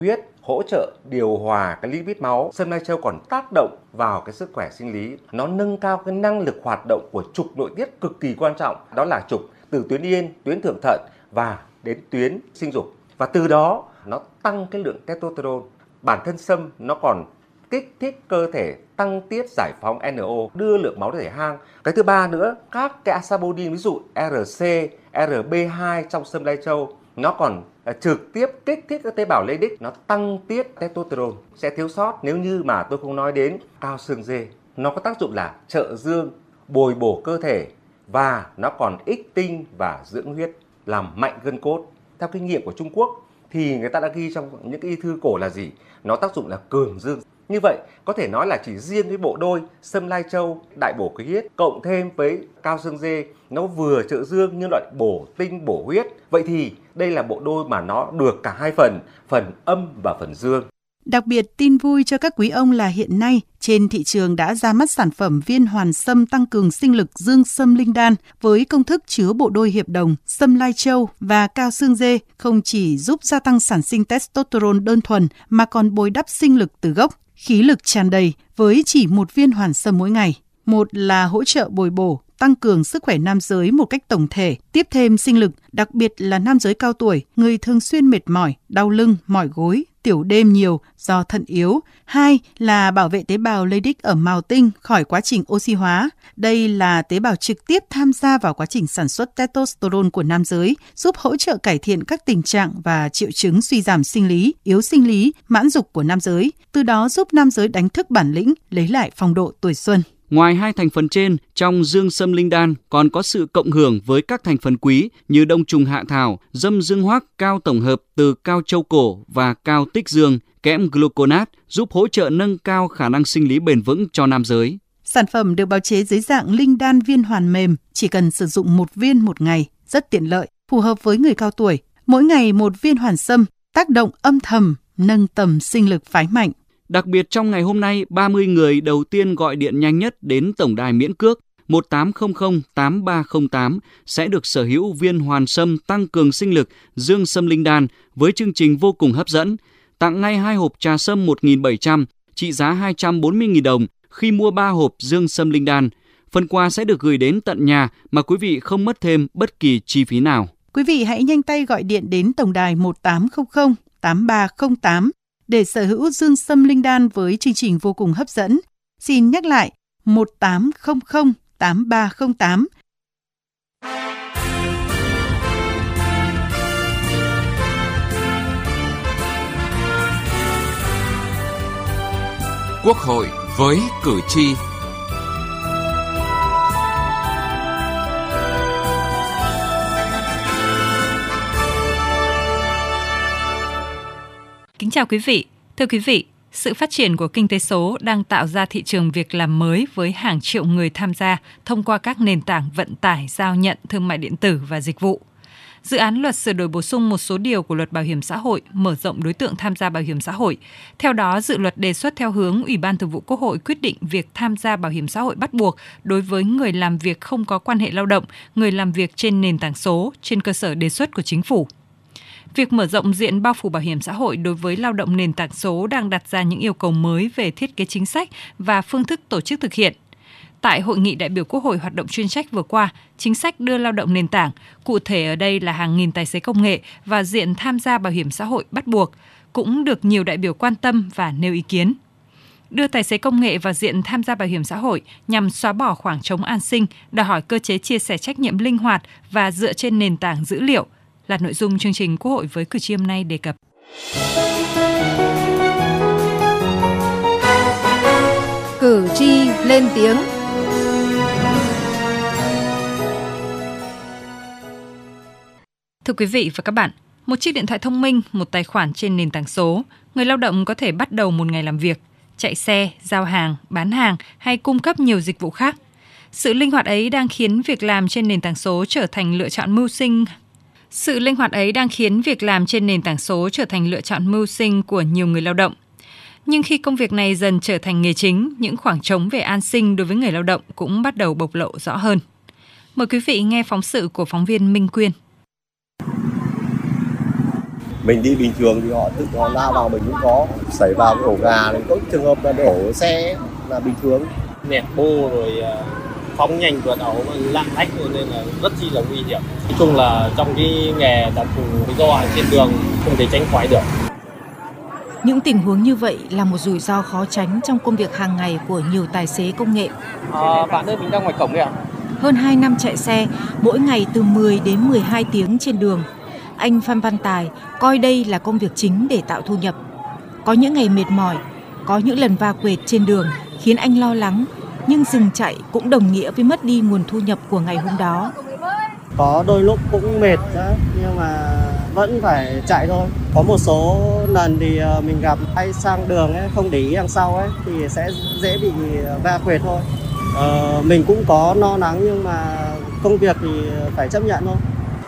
huyết, hỗ trợ điều hòa cái lipid máu. Sâm lai châu còn tác động vào cái sức khỏe sinh lý. Nó nâng cao cái năng lực hoạt động của trục nội tiết cực kỳ quan trọng. Đó là trục từ tuyến yên, tuyến thượng thận và đến tuyến sinh dục. Và từ đó nó tăng cái lượng testosterone. Bản thân sâm nó còn kích thích cơ thể tăng tiết giải phóng NO, đưa lượng máu đến thể hang. Cái thứ ba nữa, các cái asabonin ví dụ RC, RB2 trong sâm lai châu nó còn trực tiếp kích thích các tế bào Leydig, nó tăng tiết testosterone. Sẽ thiếu sót nếu như mà tôi không nói đến cao xương dê. Nó có tác dụng là trợ dương, bồi bổ cơ thể và nó còn ích tinh và dưỡng huyết, làm mạnh gân cốt. Theo kinh nghiệm của Trung Quốc thì người ta đã ghi trong những cái y thư cổ là gì? Nó tác dụng là cường dương. Như vậy có thể nói là chỉ riêng cái bộ đôi sâm lai châu đại bổ khí huyết cộng thêm với cao xương dê nó vừa trợ dương nhưng lại bổ tinh bổ huyết. Vậy thì đây là bộ đôi mà nó được cả hai phần âm và phần dương. Đặc biệt, tin vui cho các quý ông là hiện nay trên thị trường đã ra mắt sản phẩm viên hoàn sâm tăng cường sinh lực dương sâm linh đan với công thức chứa bộ đôi hiệp đồng sâm lai châu và cao xương dê, không chỉ giúp gia tăng sản sinh testosterone đơn thuần mà còn bồi đắp sinh lực từ gốc, khí lực tràn đầy với chỉ một viên hoàn sâm mỗi ngày. Một là hỗ trợ bồi bổ, tăng cường sức khỏe nam giới một cách tổng thể, tiếp thêm sinh lực, đặc biệt là nam giới cao tuổi, người thường xuyên mệt mỏi, đau lưng, mỏi gối, tiểu đêm nhiều do thận yếu. Hai là bảo vệ tế bào Leydig ở mào tinh khỏi quá trình oxy hóa. Đây là tế bào trực tiếp tham gia vào quá trình sản xuất testosterone của nam giới, giúp hỗ trợ cải thiện các tình trạng và triệu chứng suy giảm sinh lý, yếu sinh lý, mãn dục của nam giới, từ đó giúp nam giới đánh thức bản lĩnh, lấy lại phong độ tuổi xuân. Ngoài hai thành phần trên, trong dương sâm linh đan còn có sự cộng hưởng với các thành phần quý như đông trùng hạ thảo, dâm dương hoác, cao tổng hợp từ cao châu cổ và cao tích dương, kẽm gluconat giúp hỗ trợ nâng cao khả năng sinh lý bền vững cho nam giới. Sản phẩm được bào chế dưới dạng linh đan viên hoàn mềm, chỉ cần sử dụng một viên một ngày, rất tiện lợi, phù hợp với người cao tuổi. Mỗi ngày một viên hoàn sâm, tác động âm thầm, nâng tầm sinh lực phái mạnh. Đặc biệt trong ngày hôm nay, 30 người đầu tiên gọi điện nhanh nhất đến tổng đài miễn cước 1800 8308 sẽ được sở hữu viên hoàn sâm tăng cường sinh lực dương sâm linh đan với chương trình vô cùng hấp dẫn. Tặng ngay 2 hộp trà sâm 1.700 trị giá 240.000 đồng khi mua 3 hộp dương sâm linh đan. Phần quà sẽ được gửi đến tận nhà mà quý vị không mất thêm bất kỳ chi phí nào. Quý vị hãy nhanh tay gọi điện đến tổng đài 1800 8308 để sở hữu dương sâm linh đan với chương trình vô cùng hấp dẫn. Xin nhắc lại 1800 8308. Quốc hội với cử tri. Kính chào quý vị. Thưa quý vị, sự phát triển của kinh tế số đang tạo ra thị trường việc làm mới với hàng triệu người tham gia thông qua các nền tảng vận tải, giao nhận, thương mại điện tử và dịch vụ. Dự án luật sửa đổi bổ sung một số điều của luật bảo hiểm xã hội, mở rộng đối tượng tham gia bảo hiểm xã hội. Theo đó, dự luật đề xuất theo hướng Ủy ban Thường vụ Quốc hội quyết định việc tham gia bảo hiểm xã hội bắt buộc đối với người làm việc không có quan hệ lao động, người làm việc trên nền tảng số trên cơ sở đề xuất của Chính phủ. Việc mở rộng diện bao phủ bảo hiểm xã hội đối với lao động nền tảng số đang đặt ra những yêu cầu mới về thiết kế chính sách và phương thức tổ chức thực hiện. Tại Hội nghị đại biểu Quốc hội hoạt động chuyên trách vừa qua, chính sách đưa lao động nền tảng, cụ thể ở đây là hàng nghìn tài xế công nghệ và diện tham gia bảo hiểm xã hội bắt buộc, cũng được nhiều đại biểu quan tâm và nêu ý kiến. Đưa tài xế công nghệ vào diện tham gia bảo hiểm xã hội nhằm xóa bỏ khoảng trống an sinh, đòi hỏi cơ chế chia sẻ trách nhiệm linh hoạt và dựa trên nền tảng dữ liệu, là nội dung chương trình Quốc hội với cử tri hôm nay đề cập. Cử tri lên tiếng. Thưa quý vị và các bạn, một chiếc điện thoại thông minh, một tài khoản trên nền tảng số, người lao động có thể bắt đầu một ngày làm việc, chạy xe, giao hàng, bán hàng hay cung cấp nhiều dịch vụ khác. Sự linh hoạt ấy đang khiến việc làm trên nền tảng số trở thành lựa chọn mưu sinh của nhiều người lao động. Nhưng khi công việc này dần trở thành nghề chính, những khoảng trống về an sinh đối với người lao động cũng bắt đầu bộc lộ rõ hơn. Mời quý vị nghe phóng sự của phóng viên Minh Quyên. Mình đi bình thường thì họ tự họ lao vào mình cũng có, xảy vào cái ổ gà thì có trường hợp là đổ xe là bình thường. Nẹt bô rồi phóng nhanh vượt ẩu lạng lách nên là rất chi là nguy hiểm. Nói chung là trong cái nghề đặc thù lý do trên đường không thể tránh khỏi được. Những tình huống như vậy là một rủi ro khó tránh trong công việc hàng ngày của nhiều tài xế công nghệ. Bạn ơi, mình đang ngoài cổng kìa. Hơn 2 năm chạy xe, mỗi ngày từ 10 đến 12 tiếng trên đường. Anh Phan Văn Tài coi đây là công việc chính để tạo thu nhập. Có những ngày mệt mỏi, có những lần va quệt trên đường khiến anh lo lắng, nhưng dừng chạy cũng đồng nghĩa với mất đi nguồn thu nhập của ngày hôm đó. Có đôi lúc cũng mệt đó, nhưng mà vẫn phải chạy thôi. Có một số lần thì mình gặp hay sang đường ấy, không để ý đằng sau ấy, thì sẽ dễ bị va quệt thôi. Mình cũng có lo lắng nhưng mà công việc thì phải chấp nhận thôi.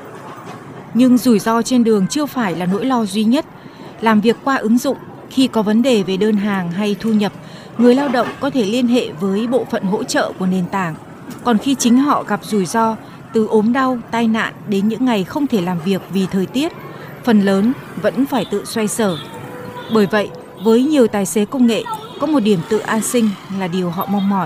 Nhưng rủi ro trên đường chưa phải là nỗi lo duy nhất. Làm việc qua ứng dụng, khi có vấn đề về đơn hàng hay thu nhập, người lao động có thể liên hệ với bộ phận hỗ trợ của nền tảng. Còn khi chính họ gặp rủi ro, từ ốm đau, tai nạn đến những ngày không thể làm việc vì thời tiết, phần lớn vẫn phải tự xoay sở. Bởi vậy, với nhiều tài xế công nghệ, có một điểm tự an sinh là điều họ mong mỏi.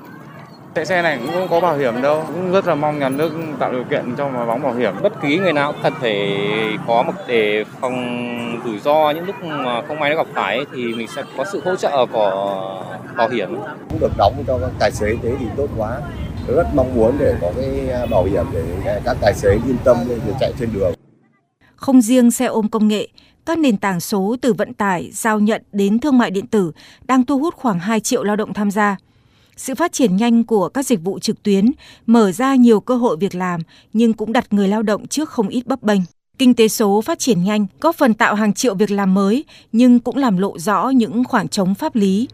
Chạy xe này cũng không có bảo hiểm đâu, cũng rất là mong nhà nước tạo điều kiện cho mà đóng bảo hiểm. Bất kỳ người nào cũng cần phải có một để phòng rủi ro những lúc mà không may nó gặp phải thì mình sẽ có sự hỗ trợ của bảo hiểm. Cũng được đóng cho các tài xế thế thì tốt quá. Tôi rất mong muốn để có cái bảo hiểm để các tài xế yên tâm để chạy trên đường. Không riêng xe ôm công nghệ, các nền tảng số từ vận tải, giao nhận đến thương mại điện tử đang thu hút khoảng 2 triệu lao động tham gia. Sự phát triển nhanh của các dịch vụ trực tuyến mở ra nhiều cơ hội việc làm nhưng cũng đặt người lao động trước không ít bấp bênh. Kinh tế số phát triển nhanh, góp phần tạo hàng triệu việc làm mới nhưng cũng làm lộ rõ những khoảng trống pháp lý.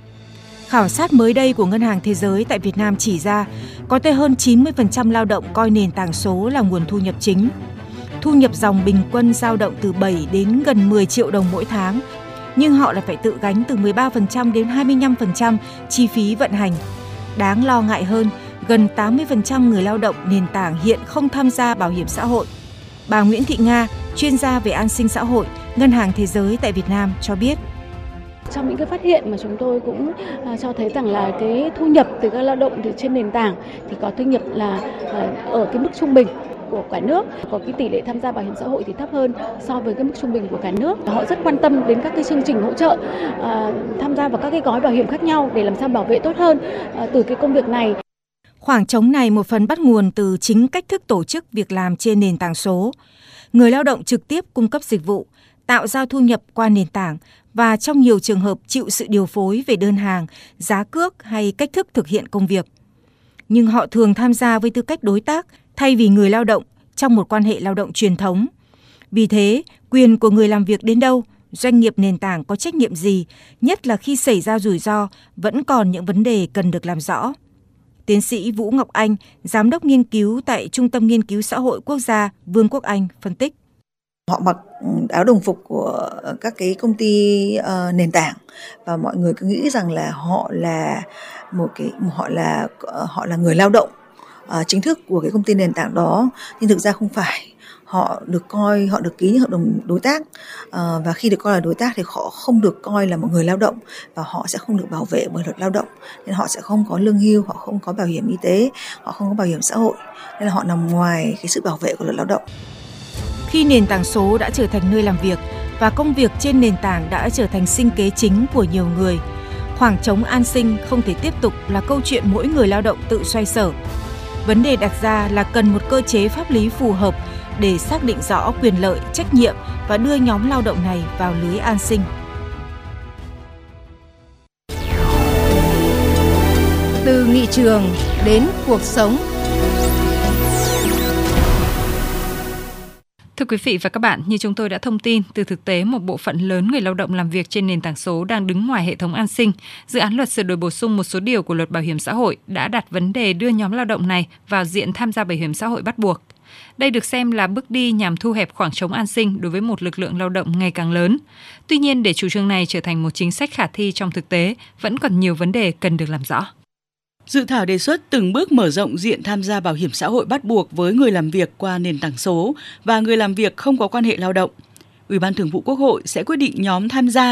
Khảo sát mới đây của Ngân hàng Thế giới tại Việt Nam chỉ ra có tới hơn 90% lao động coi nền tảng số là nguồn thu nhập chính. Thu nhập dòng bình quân dao động từ 7 đến gần 10 triệu đồng mỗi tháng, nhưng họ lại phải tự gánh từ 13% đến 25% chi phí vận hành. Đáng lo ngại hơn, gần 80% người lao động nền tảng hiện không tham gia bảo hiểm xã hội. Bà Nguyễn Thị Nga, chuyên gia về an sinh xã hội, Ngân hàng Thế giới tại Việt Nam cho biết. Trong những cái phát hiện mà chúng tôi cũng cho thấy rằng là cái thu nhập từ các lao động từ trên nền tảng thì có thu nhập là ở cái mức trung bình của cả nước, có cái tỷ lệ tham gia bảo hiểm xã hội thì thấp hơn so với cái mức trung bình của cả nước. Họ rất quan tâm đến các cái chương trình hỗ trợ, tham gia vào các cái gói bảo hiểm khác nhau để làm sao bảo vệ tốt hơn từ cái công việc này. Khoảng trống này một phần bắt nguồn từ chính cách thức tổ chức việc làm trên nền tảng số. Người lao động trực tiếp cung cấp dịch vụ, tạo ra thu nhập qua nền tảng và trong nhiều trường hợp chịu sự điều phối về đơn hàng, giá cước hay cách thức thực hiện công việc. Nhưng họ thường tham gia với tư cách đối tác thay vì người lao động trong một quan hệ lao động truyền thống. Vì thế, quyền của người làm việc đến đâu, doanh nghiệp nền tảng có trách nhiệm gì, nhất là khi xảy ra rủi ro, vẫn còn những vấn đề cần được làm rõ. Tiến sĩ Vũ Ngọc Anh, Giám đốc nghiên cứu tại Trung tâm Nghiên cứu Xã hội Quốc gia Vương quốc Anh phân tích. Họ mặc áo đồng phục của các cái công ty nền tảng và mọi người cứ nghĩ rằng là họ là người lao động chính thức của cái công ty nền tảng đó, nhưng thực ra không phải. Họ được ký những hợp đồng đối tác, và khi được coi là đối tác thì họ không được coi là một người lao động và họ sẽ không được bảo vệ bởi luật lao động, nên họ sẽ không có lương hưu, họ không có bảo hiểm y tế, họ không có bảo hiểm xã hội, nên là họ nằm ngoài cái sự bảo vệ của luật lao động. Khi nền tảng số đã trở thành nơi làm việc và công việc trên nền tảng đã trở thành sinh kế chính của nhiều người, khoảng trống an sinh không thể tiếp tục là câu chuyện mỗi người lao động tự xoay sở. Vấn đề đặt ra là cần một cơ chế pháp lý phù hợp để xác định rõ quyền lợi, trách nhiệm và đưa nhóm lao động này vào lưới an sinh. Từ nghị trường đến cuộc sống. Thưa quý vị và các bạn, như chúng tôi đã thông tin, từ thực tế một bộ phận lớn người lao động làm việc trên nền tảng số đang đứng ngoài hệ thống an sinh. Dự án luật sửa đổi bổ sung một số điều của luật bảo hiểm xã hội đã đặt vấn đề đưa nhóm lao động này vào diện tham gia bảo hiểm xã hội bắt buộc. Đây được xem là bước đi nhằm thu hẹp khoảng trống an sinh đối với một lực lượng lao động ngày càng lớn. Tuy nhiên, để chủ trương này trở thành một chính sách khả thi trong thực tế, vẫn còn nhiều vấn đề cần được làm rõ. Dự thảo đề xuất từng bước mở rộng diện tham gia bảo hiểm xã hội bắt buộc với người làm việc qua nền tảng số và người làm việc không có quan hệ lao động. Ủy ban Thường vụ Quốc hội sẽ quyết định nhóm tham gia